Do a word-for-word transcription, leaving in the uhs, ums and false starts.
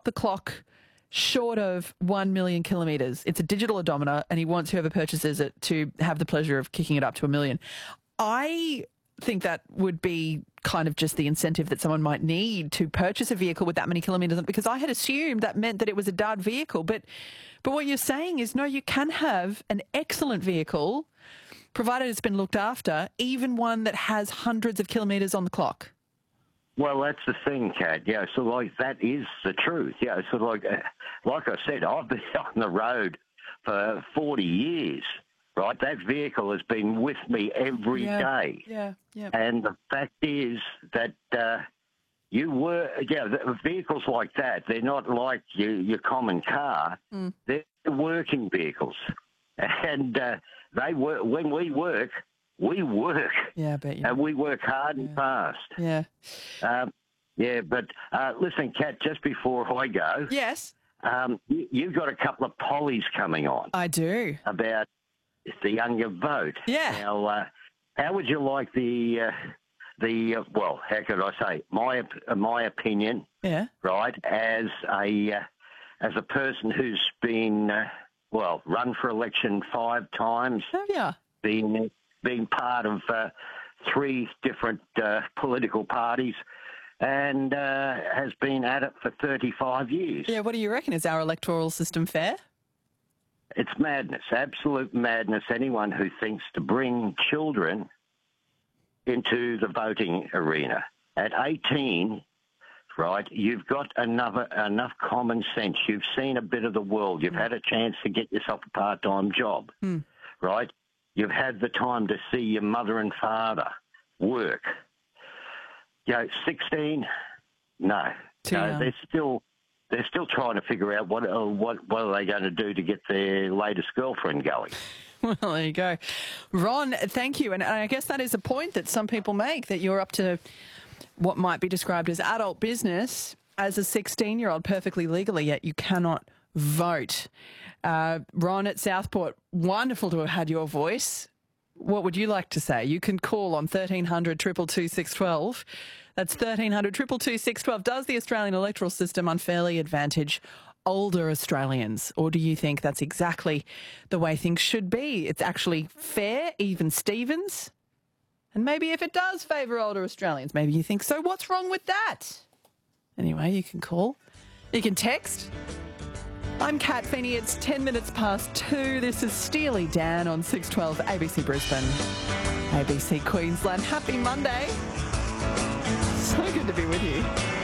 the clock short of one million kilometres. It's a digital odometer, and he wants whoever purchases it to have the pleasure of kicking it up to a million. I think that would be kind of just the incentive that someone might need to purchase a vehicle with that many kilometres, because I had assumed that meant that it was a dud vehicle. But but what you're saying is, no, you can have an excellent vehicle, provided it's been looked after, even one that has hundreds of kilometres on the clock. Well, that's the thing, Kat. Yeah, so like that is the truth. Yeah, so like uh, like I said, I've been on the road for forty years. Right, that vehicle has been with me every yeah, day. Yeah, yeah. And the fact is that uh, you were, yeah, the vehicles like that, they're not like your, your common car. Mm. They're working vehicles. And uh, they work, when we work, we work. Yeah, I bet you. And we work hard yeah. and fast. Yeah. Um, yeah, but uh, listen, Kat, just before I go. Yes. Um, you, you've got a couple of pollies coming on. I do. About the younger vote. Yeah. Now, uh, how would you like the, uh, the uh, well, how could I say, my uh, my opinion, yeah. right, as a, uh, as a person who's been, uh, well, run for election five times. Oh, yeah. Been, been part of uh, three different uh, political parties, and uh, has been at it for thirty-five years. Yeah, what do you reckon? Is our electoral system fair? It's madness, absolute madness. Anyone who thinks to bring children into the voting arena at eighteen, right, you've got another, enough common sense. You've seen a bit of the world. You've mm. had a chance to get yourself a part-time job, mm. right? You've had the time to see your mother and father work. You know, sixteen, no. Too no young. They're still... They're still trying to figure out what uh, what what are they going to do to get their latest girlfriend going. Well, there you go. Ron, thank you. And I guess that is a point that some people make, that you're up to what might be described as adult business as a sixteen-year-old, perfectly legally, yet you cannot vote. Uh, Ron at Southport, wonderful to have had your voice. What would you like to say? You can call on thirteen hundred, two two two, six one two. That's thirteen hundred, two two two, six one two. Does the Australian electoral system unfairly advantage older Australians? Or do you think that's exactly the way things should be? It's actually fair, even Stevens? And maybe if it does favour older Australians, maybe you think, so what's wrong with that? Anyway, you can call. You can text. I'm Kat Feeney. It's ten minutes past two. This is Steely Dan on six twelve A B C Brisbane, A B C Queensland. Happy Monday. So good to be with you.